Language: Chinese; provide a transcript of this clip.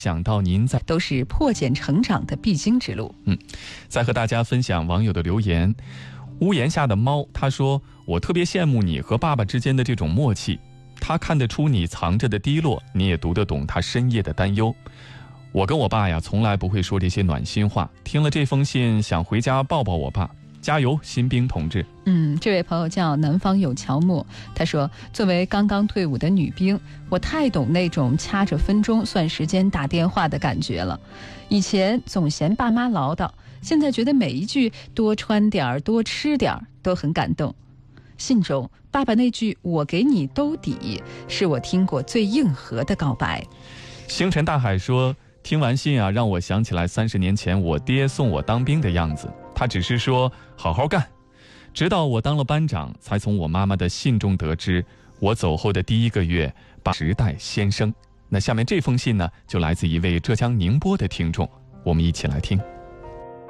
想到您都是破茧成长的必经之路。 再和大家分享网友的留言。屋檐下的猫他说，我特别羡慕你和爸爸之间的这种默契，他看得出你藏着的低落，你也读得懂他深夜的担忧。我跟我爸呀从来不会说这些暖心话，听了这封信想回家抱抱我爸。加油，新兵同志。 这位朋友叫南方有乔木，他说，作为刚刚退伍的女兵，我太懂那种掐着分钟算时间打电话的感觉了。以前总嫌爸妈唠叨，现在觉得每一句多穿点多吃点都很感动。信中爸爸那句我给你兜底，是我听过最硬核的告白。 星辰大海说，听完信啊，让我想起来30年前我爹送我当兵的样子，他只是说好好干，直到我当了班长，才从我妈妈的信中得知，我走后的第1个月把时代先生。那下面这封信呢，就来自一位浙江宁波的听众，我们一起来听。